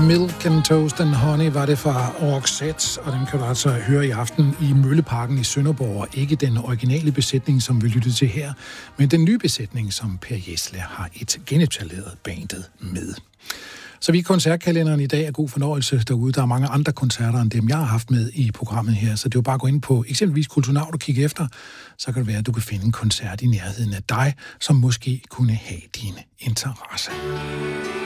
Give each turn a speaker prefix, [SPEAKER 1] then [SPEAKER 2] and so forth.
[SPEAKER 1] Milk and Toast and Honey var det fra Roxette, og den kan du altså høre i aften i Mølleparken i Sønderborg. Ikke den originale besætning, som vi lyttede til her, men den nye besætning, som Per Gessle har et genetableret bandet med. Så vi i koncertkalenderen i dag er god fornøjelse derude. Der er mange andre koncerter end dem, jeg har haft med i programmet her, så det er jo bare at gå ind på eksempelvis Kulturnaut og kigge efter, så kan det være, at du kan finde en koncert i nærheden af dig, som måske kunne have din interesse.